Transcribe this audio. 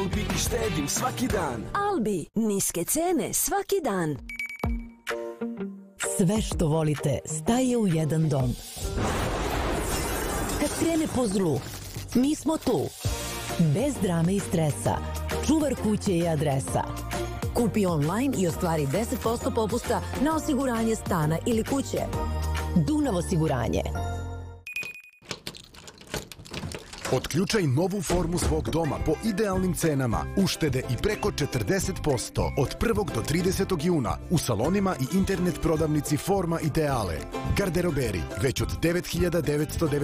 Albi i štedim svaki dan. Albi, niske cene svaki dan. Sve što volite staje u jedan dom. Kad krene po zlu, mi smo tu. Bez drame i stresa. Čuvar kuće i adresa. Kupi online i ostvari 10% popusta na osiguranje stana ili kuće. Dunav osiguranje. Otključaj novu formu svog doma po idealnim cenama, uštede i preko 40% od 1. do 30. juna u salonima i internet prodavnici Forma Ideale. Garderoberi već od 9.990